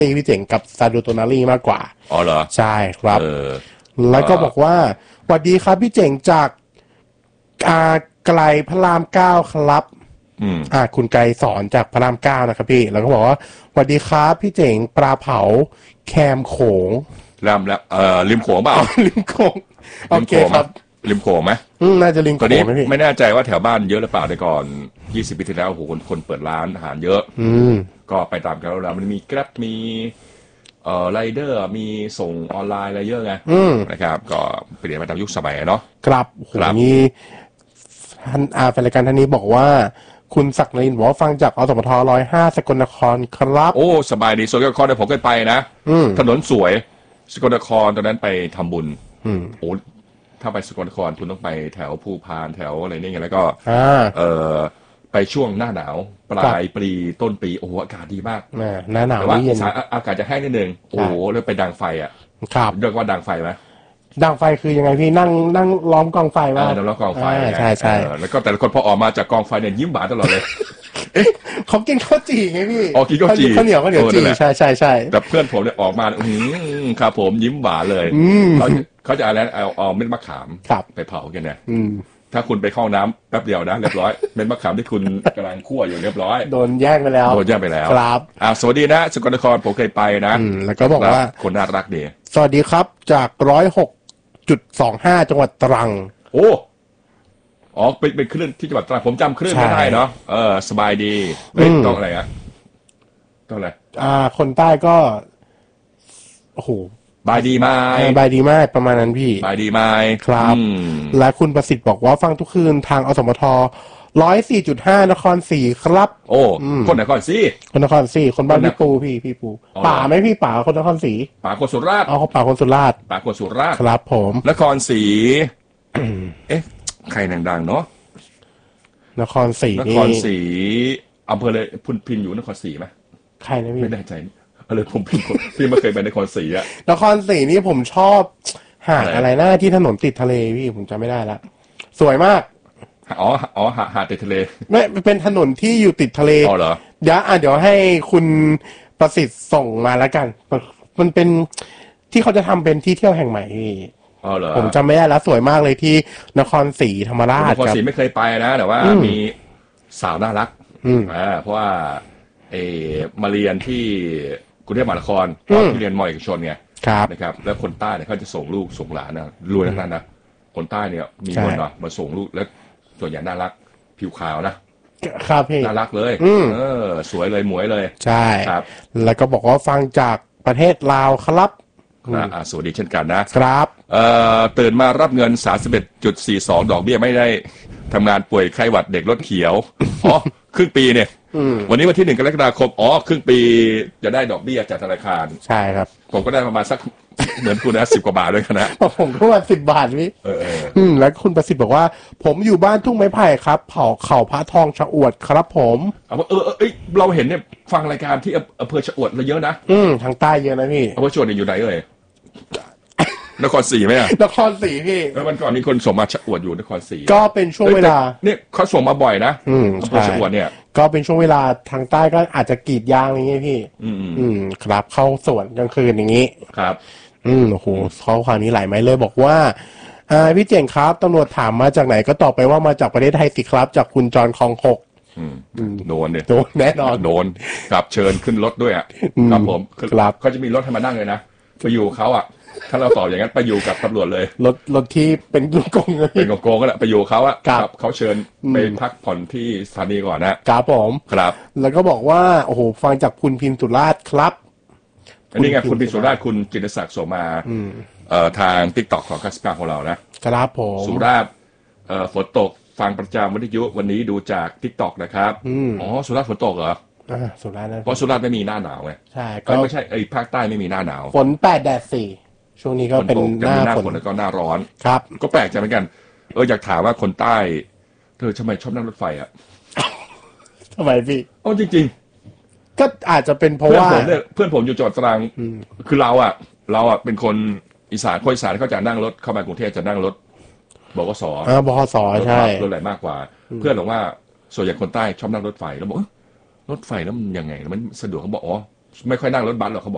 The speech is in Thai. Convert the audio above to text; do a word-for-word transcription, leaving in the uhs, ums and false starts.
พี่เจ๋งกับซาดูโตนารีมากกว่าอ๋อเหรอใช่ครับเออแล้วก็บอกว่าสวัสดีครับพี่เจ๋งจากอ่าไกลพระรามเก้าครับอืมอ่าคุณไกลสอนจากพระรามเก้านะครับพี่แล้วก็บอกว่าสวัสดีครับพี่เจ๋งปลาเผาแคมโขงรามแล้วเอ่อริมโขงเปล่าริมโขงโอเคครับริมโขงไหมน่าจะริมโขงไหมพี่ไม่แน่ใจว่าแถวบ้านเยอะหรือเปล่าแต่ก่อนยี่สิบปีที่แล้วโอ้โหคนคนเปิดร้านอาหารเยอะอืมก็ไปตามกันแล้วมันมีแกร็บมีเอ่อไรเดอร์มีส่งออนไลน์อะไรเยอะไงนะครับก็เปลี่ยนมาตามยุคสมัยเนาะครับโหนี่ท่านอาแฟนรายการท่านนี้บอกว่าคุณศักดิ์นรินทร์บอกว่าฟังจากอสมทร้อยห้าสกลนครครับโอ้สบายดีสกลนครเนี่ยผมเคยไปนะถนนสวยสกลนครตอนนั้นไปทำบุญโอ้ถ้าไปสกลนครคุณต้องไปแถวภูพานแถวอะไรนี่ไงแล้วก็เออไปช่วงหน้าหนาวปลายปีต้นปีโอ้โหอากาศดีมากหน้าหนาวแต่ว่าอากาศจะแห้งนิดนึงโอ้โหแล้วไปดังไฟอ่ะครับเรียกว่าดังไฟไหมดังไฟคือยังไงพี่นั่งนั่งล้อมกองไฟว่านั่งล้อมกองไฟใช่ใช่แล้วก็แต่ละคนพอออกมาจากกองไฟเนี่ยยิ้มหวานตลอดเลยเขากินข้าวจี่ไงพี่อ๋อกินข้าวจี่ข้าวเหนียวข้าวเหนียวจี่ใช่ใช่ใช่แต่เพื่อนผมเนี่ยออกมาอืมครับผมยิ้มหวานเลยเขาเขาจะอะไรเอาเอาเม็ดมะขามไปเผากันเนี่ยถ้าคุณไปเข้าน้ำแป๊บเดียวนะเรียบร้อยเม็ดมะขามที่คุณกำลังคั่วอยู่เรียบร้อยโดนแย่งไปแล้วโดนแย่งไปแล้วครับอ่าสวัสดีนะสกลนครผมเคยไปนะแล้วก็บอกว่าคนน่ารักดีสวัสดีครับจากร้อยหกจุดสองห้าจังหวัดตรังโอ้อ๋อเป็นเป็นคลื่นที่จังหวัดตรังผมจำคลื่นไม่ได้เนาะเออสบายดีไม่ต้องอะไรอะต้องอะไรอ่าคนใต้ก็โอ้โหบายดีไหมบายดีมากประมาณนั้นพี่บายดีไหมครับและคุณประสิทธิ์บอกว่าฟังทุกคืนทางอสมทร้อยสี่จุดห้านครศรีครับโอ้คนนครศรีคนนครศรีคนบ้านพี่ปูพี่พี่ปูป่าไหมพี่ป่าคนนครศรีป่าคนสุราษฎร์อ๋อป่าคนสุราษฎร์ป่าคนสุราษฎร์ครับผมนครศรีเอ๊ะใครดังๆเนาะนครศรีนครศรีอำเภอเลยพุนพินอยู่นครศรีไหมใครนะพี่ไม่แน่ใจอะไรผมพี่พี่ไม่เคยไปนครศรีอะนครศรีนี่ผมชอบหาดอะไรนะที่ถนนติดทะเลพี่ผมจำไม่ได้ละสวยมากอ๋ออ๋อหาหาดติดทะเลไม่เป็นถนนที่อยู่ติดทะเลอ๋อเหรอเดี๋ยวอ่ะเดี๋ยวให้คุณประสิทธิ์ส่งมาแล้วกันมันเป็นที่เขาจะทำเป็นที่เที่ยวแห่งใหม่พี่อ๋อเหรอผมจำไม่ได้แล้วสวยมากเลยที่นครศรีธรรมราชนครศรีไม่เคยไปนะแต่ว่ามีสาวน่ารักอ่าเพราะว่าเอมาเรียนที่กรุงเทพมหานครที่เรียนมอเอกชนไงนะครับแล้วคนใต้เนี่ยเขาจะส่งลูกส่งหลานนะรวยทั้งนั้นนะคนใต้เนี่ยมีคนเนาะมาส่งลูกแล้วส่วนใหญ่น่ารักผิวขาวนะครับพี่น่ารักเลยเออสวยเลยหมวยเลยใช่ครับแล้วก็บอกว่าฟังจากประเทศลาวครับอ่าสวัสดีเช่นกันนะครับเอ่อตื่นมารับเงิน สามสิบเอ็ดจุดสี่สอง ดอกเบี้ยไม่ได้ทำงานป่วยไข้หวัดเด็กรถเขียวอ๋อครึ่งปีเนี่ยวันนี้วันที่หนึ่งกรกฎาคมอ๋อครึ่งปีจะได้ดอกเบี้ยจากธนาคารใช่ครับผมก็ได้ประมาณสักเหมือนคุณนะสิบกว่าบาทด้วยนะผมก็ว่าสิบบาทพี่เอออืมแล้วคุณประสิทธิ์บอกว่าผมอยู่บ้านทุ่งไม้ไผ่ครับเผาเข่าพระทองชะอวดครับผมเออเออเออเราเห็นเนี่ยฟังรายการที่อำเภอชะอวดเราเยอะนะอืมทางใต้เยอะนะพี่อำเภอชะอวดอยู่ไหนเอ่ยนครศรีไหมอ่ะนครศรีพี่แล้ววันก่อนมีคนส่งมาชะอวดอยู่นครศรีก็เป็นช่วงเวลาเนี่ยเขาส่งมาบ่อยนะอืมอำเภอชะอวดเนี่ยก็เป็นช่วงเวลาทางใต้ก็อาจจะกรีดยางอย่างเงี้ยพี่อืมอืมครับเข้าสวนกลางคืนอย่างงี้ครับอืมโอ้โหเขาคราวนี้หลายไม้เลยบอกว่าอ่าพี่เจ๋งครับตำรวจถามมาจากไหนก็ตอบไปว่ามาจากประเทศไทยสิครับจากคุณจรคลองหกโดนเนี่ยโดนแน่นอนโดนครับเชิญขึ้นรถด้วยอ่ะครับผมครับเขาจะมีรถให้มานั่งเลยนะไปอยู่เขาอ่ะถ้าเราตอบอย่างนั้นไปอยู่กับตำรวจเลยรถรถที่เป็นโกงเป็นโกงก็แหละไปอยู่เขาอ่ะครับเขาเชิญไปพักผ่อนที่สถานีก่อนนะครับผมครับแล้วก็บอกว่าโอ้โหฟังจากคุณพิมพ์สุราษฎร์ครับอันนี้ไงคุณพิมพ์สุราษฎร์คุณจิตศักดิ์ส่งมาเอ่อทางติ๊กต็อกของคัสปาของเรานะครับผมสุราษฎร์เอ่อฝนตกฟังประจำวิทยุวันนี้ดูจากติ๊กต็อกนะครับอ๋อสุราษฎร์ฝนตกเหรออ่าสุราษฎร์เพราะสุราษฎร์ไม่มีหน้าหนาวไงใช่ก็ไม่ใช่ไอ้ภาคใต้ไม่มีหน้าหนาวฝนแปดแดดสี่ช่วงนี้ก็เป็นหน้าฝนแล้วก็หน้าร้อนครับก็แปลกใจเหมือนกันเอออยากถามว่าคนใต้เธอทำไมชอบนั่งรถไฟอ่ะทำไมพี่อ๋อจริงๆก็อาจจะเป็นเพราะว่าเพื่อนผมเนี่ยเพื่อนผมอยู่จังหวัดตรังคือเราอ่ะเราอ่ะเป็นคนอีสานคนอีสานเขาจะนั่งรถเข้ามากรุงเทพจะนั่งรถบขสอ่าบขสใช่รถไหลมากกว่าเพื่อนบอกว่าส่วนใหญ่คนใต้ชอบนั่งรถไฟแล้วบอกรถไฟแล้วมันยังไงมันสะดวกเขาบอกอ๋อไม่ค่อยนั่งรถบัสหรอกเขาบอก